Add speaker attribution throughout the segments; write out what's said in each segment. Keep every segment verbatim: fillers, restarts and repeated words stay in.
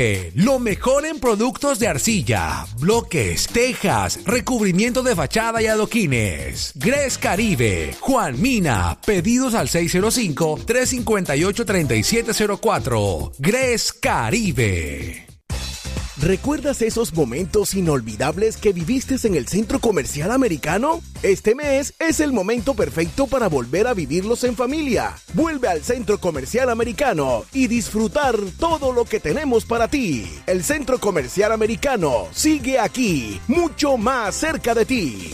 Speaker 1: Lo mejor en productos de arcilla, bloques, tejas, recubrimiento de fachada y adoquines. Gres Caribe, Juan Mina, pedidos al seis cero cinco, tres cinco ocho, tres siete cero cuatro. Gres Caribe.
Speaker 2: ¿Recuerdas esos momentos inolvidables que viviste en el Centro Comercial Americano? Este mes es el momento perfecto para volver a vivirlos en familia. Vuelve al Centro Comercial Americano y disfrutar todo lo que tenemos para ti. El Centro Comercial Americano sigue aquí, mucho más cerca de ti.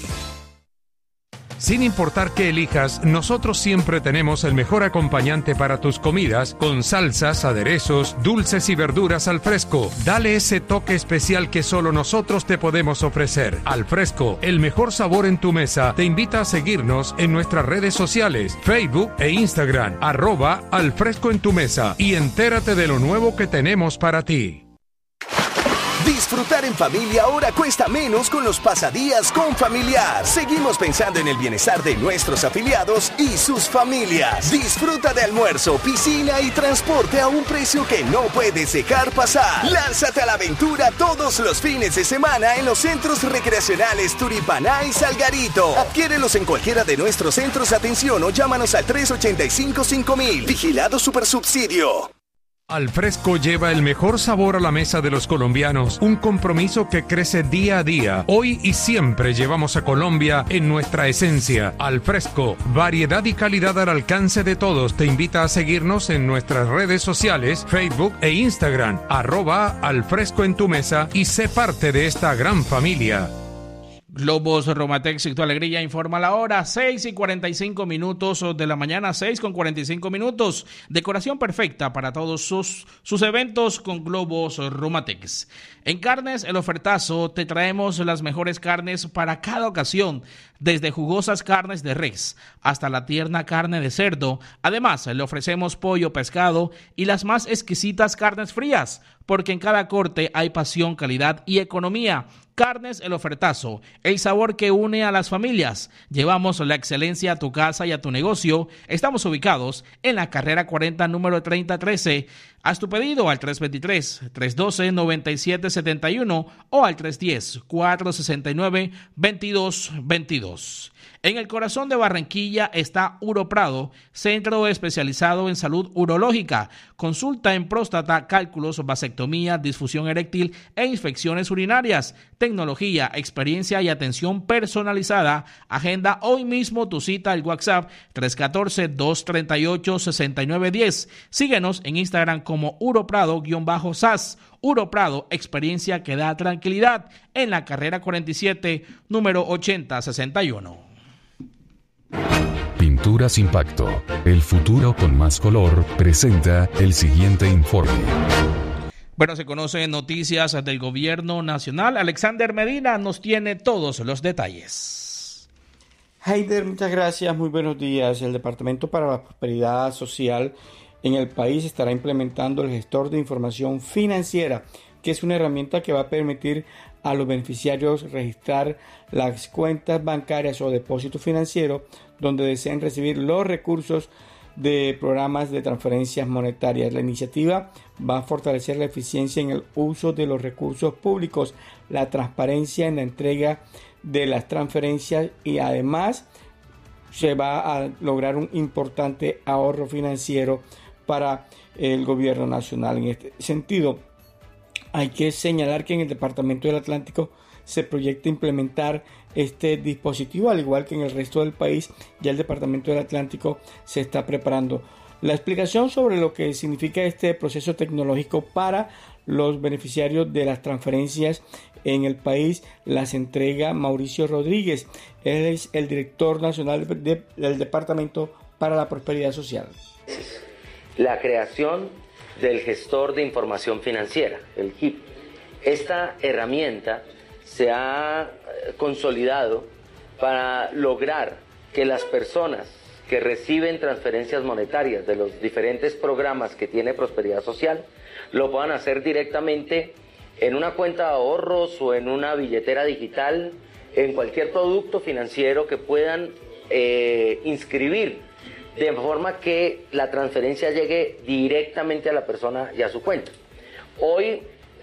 Speaker 3: Sin importar qué elijas, nosotros siempre tenemos el mejor acompañante para tus comidas, con salsas, aderezos, dulces y verduras al fresco. Dale ese toque especial que solo nosotros te podemos ofrecer. Al fresco, el mejor sabor en tu mesa, te invita a seguirnos en nuestras redes sociales, Facebook e Instagram, arroba al fresco en tu mesa, y entérate de lo nuevo que tenemos para ti.
Speaker 2: Disfrutar en familia ahora cuesta menos con los pasadías con Familiar. Seguimos pensando en el bienestar de nuestros afiliados y sus familias. Disfruta de almuerzo, piscina y transporte a un precio que no puedes dejar pasar. Lánzate a la aventura todos los fines de semana en los centros recreacionales Turipaná y Salgarito. Adquiérelos en cualquiera de nuestros centros de atención o llámanos al tres ocho cinco, cinco mil. Vigilado Supersubsidio.
Speaker 3: Al fresco lleva el mejor sabor a la mesa de los colombianos, un compromiso que crece día a día. Hoy y siempre llevamos a Colombia en nuestra esencia. Al fresco, variedad y calidad al alcance de todos. Te invita a seguirnos en nuestras redes sociales, Facebook e Instagram, arroba al fresco en tu mesa, y sé parte de esta gran familia.
Speaker 4: Globos Romatex y tu alegría informa la hora, seis y cuarenta y cinco minutos de la mañana, seis con cuarenta y cinco minutos. Decoración perfecta para todos sus, sus eventos con Globos Romatex. En carnes, el ofertazo, te traemos las mejores carnes para cada ocasión, desde jugosas carnes de res hasta la tierna carne de cerdo. Además, le ofrecemos pollo, pescado y las más exquisitas carnes frías, porque en cada corte hay pasión, calidad y economía. Carnes El Ofertazo, el sabor que une a las familias. Llevamos la excelencia a tu casa y a tu negocio. Estamos ubicados en la carrera cuarenta, número treinta trece. Haz tu pedido al tres dos tres, tres uno dos, nueve siete siete uno o al tres uno cero, cuatro seis nueve, dos dos dos dos. En el corazón de Barranquilla está Uroprado, centro especializado en salud urológica. Consulta en próstata, cálculos, vasectomía, disfunción eréctil e infecciones urinarias. Tecnología, experiencia y atención personalizada. Agenda hoy mismo tu cita al WhatsApp tres uno cuatro, dos tres ocho, seis nueve uno cero. Síguenos en Instagram como Uroprado-S A S. Uroprado, experiencia que da tranquilidad, en la carrera cuarenta y siete, número ochenta sesenta y uno.
Speaker 5: Pinturas Impacto, el futuro con más color, presenta el siguiente informe.
Speaker 4: Bueno, se conocen noticias del gobierno nacional. Alexander Medina nos tiene todos los detalles.
Speaker 6: Heider, muchas gracias, muy buenos días. El Departamento para la Prosperidad Social en el país estará implementando el gestor de información financiera, que es una herramienta que va a permitir a los beneficiarios registrar las cuentas bancarias o depósitos financieros donde deseen recibir los recursos de programas de transferencias monetarias. La iniciativa va a fortalecer la eficiencia en el uso de los recursos públicos, la transparencia en la entrega de las transferencias y además se va a lograr un importante ahorro financiero para el gobierno nacional. En este sentido, hay que señalar que en el Departamento del Atlántico se proyecta implementar este dispositivo, al igual que en el resto del país. Ya el Departamento del Atlántico se está preparando. La explicación sobre lo que significa este proceso tecnológico para los beneficiarios de las transferencias en el país las entrega Mauricio Rodríguez. Él es el director nacional de, del Departamento para la Prosperidad Social.
Speaker 7: La creación del gestor de información financiera, el G I F. Esta herramienta se ha consolidado para lograr que las personas que reciben transferencias monetarias de los diferentes programas que tiene Prosperidad Social lo puedan hacer directamente en una cuenta de ahorros o en una billetera digital, en cualquier producto financiero que puedan eh, inscribir, de forma que la transferencia llegue directamente a la persona y a su cuenta. Hoy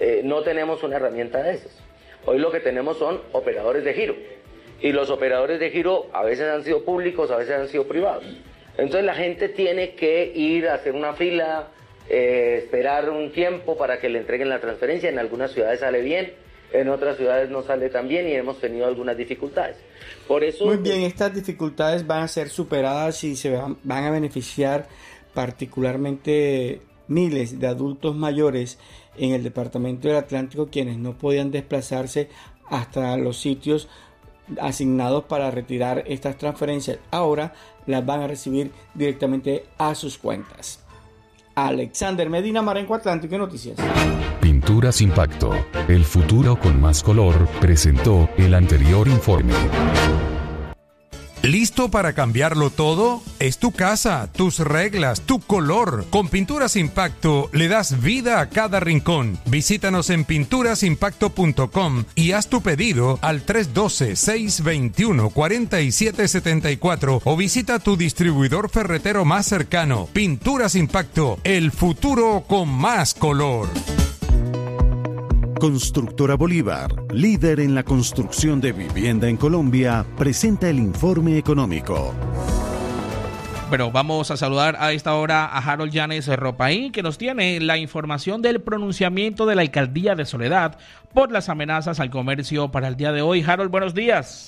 Speaker 7: eh, no tenemos una herramienta de esas. Hoy lo que tenemos son operadores de giro. Y los operadores de giro a veces han sido públicos, a veces han sido privados. Entonces la gente tiene que ir a hacer una fila, eh, esperar un tiempo para que le entreguen la transferencia. En algunas ciudades sale bien, en otras ciudades no sale tan bien y hemos tenido algunas dificultades. Por eso...
Speaker 6: Muy bien, estas dificultades van a ser superadas y se van, van a beneficiar particularmente miles de adultos mayores en el departamento del Atlántico, quienes no podían desplazarse hasta los sitios asignados para retirar estas transferencias. Ahora las van a recibir directamente a sus cuentas. Alexander Medina, Marenco Atlántico Noticias.
Speaker 5: Pinturas Impacto, el futuro con más color, presentó el anterior informe.
Speaker 3: ¿Listo para cambiarlo todo? Es tu casa, tus reglas, tu color. Con Pinturas Impacto le das vida a cada rincón. Visítanos en pinturas impacto punto com y haz tu pedido al tres uno dos, seis dos uno, cuatro siete siete cuatro o visita tu distribuidor ferretero más cercano. Pinturas Impacto, el futuro con más color.
Speaker 8: Constructora Bolívar, líder en la construcción de vivienda en Colombia, presenta el informe económico.
Speaker 4: Bueno, vamos a saludar a esta hora a Harold Llanes Ropaín, que nos tiene la información del pronunciamiento de la Alcaldía de Soledad por las amenazas al comercio para el día de hoy. Harold, buenos días.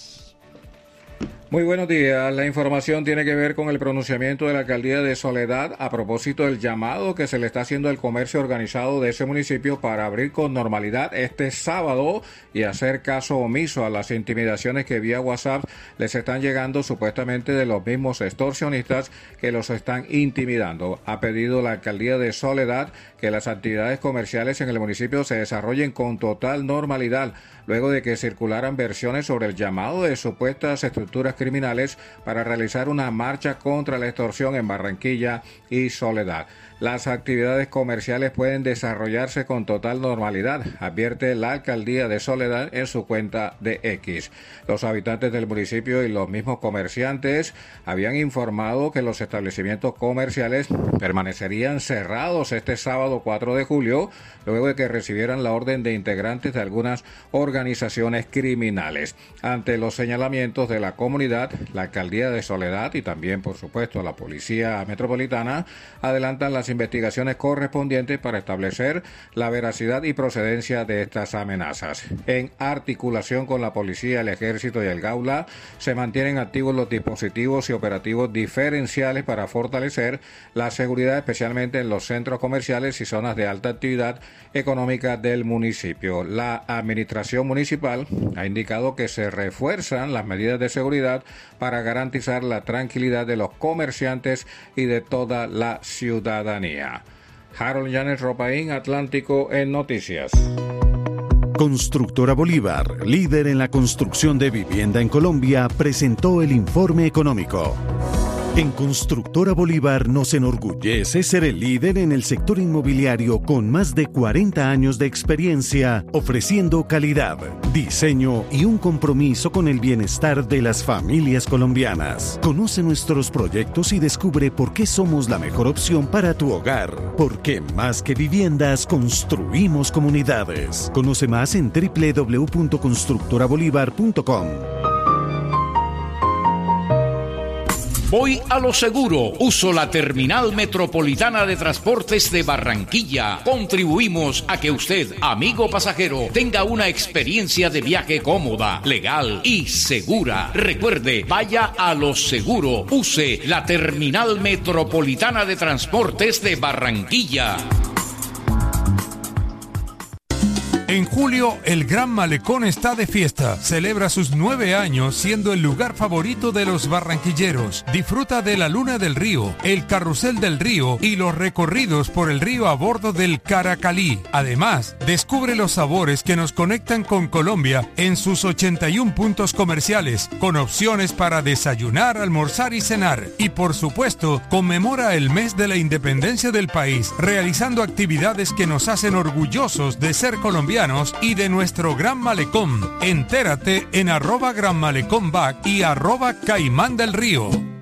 Speaker 9: Muy buenos días. La información tiene que ver con el pronunciamiento de la Alcaldía de Soledad a propósito del llamado que se le está haciendo al comercio organizado de ese municipio para abrir con normalidad este sábado y hacer caso omiso a las intimidaciones que vía WhatsApp les están llegando supuestamente de los mismos extorsionistas que los están intimidando. Ha pedido la Alcaldía de Soledad que las actividades comerciales en el municipio se desarrollen con total normalidad, luego de que circularan versiones sobre el llamado de supuestas estructuras criminales para realizar una marcha contra la extorsión en Barranquilla y Soledad. Las actividades comerciales pueden desarrollarse con total normalidad, advierte la Alcaldía de Soledad en su cuenta de X. Los habitantes del municipio y los mismos comerciantes habían informado que los establecimientos comerciales permanecerían cerrados este sábado cuatro de julio, luego de que recibieran la orden de integrantes de algunas organizaciones criminales. Ante los señalamientos de la comunidad, la Alcaldía de Soledad y también, por supuesto, la Policía Metropolitana adelantan las investigaciones correspondientes para establecer la veracidad y procedencia de estas amenazas. En articulación con la policía, el ejército y el Gaula, se mantienen activos los dispositivos y operativos diferenciales para fortalecer la seguridad, especialmente en los centros comerciales y zonas de alta actividad económica del municipio. La administración municipal ha indicado que se refuerzan las medidas de seguridad para garantizar la tranquilidad de los comerciantes y de toda la ciudadanía. Harold Llanes Ropaín, Atlántico en Noticias.
Speaker 8: Constructora Bolívar, líder en la construcción de vivienda en Colombia, presentó el informe económico. En Constructora Bolívar nos enorgullece ser el líder en el sector inmobiliario con más de cuarenta años de experiencia, ofreciendo calidad, diseño y un compromiso con el bienestar de las familias colombianas. Conoce nuestros proyectos y descubre por qué somos la mejor opción para tu hogar. Porque más que viviendas, construimos comunidades. Conoce más en doble u doble u doble u punto constructora bolívar punto com.
Speaker 10: Voy a lo seguro. Uso la Terminal Metropolitana de Transportes de Barranquilla. Contribuimos a que usted, amigo pasajero, tenga una experiencia de viaje cómoda, legal y segura. Recuerde, vaya a lo seguro. Use la Terminal Metropolitana de Transportes de Barranquilla.
Speaker 3: En julio, el Gran Malecón está de fiesta. Celebra sus nueve años siendo el lugar favorito de los barranquilleros. Disfruta de la Luna del Río, el Carrusel del Río y los recorridos por el río a bordo del Caracalí. Además, descubre los sabores que nos conectan con Colombia en sus ochenta y un puntos comerciales, con opciones para desayunar, almorzar y cenar. Y por supuesto, conmemora el mes de la independencia del país, realizando actividades que nos hacen orgullosos de ser colombianos y de nuestro Gran Malecón. Entérate en arroba Gran Malecón Bac y arroba Caimán del Río.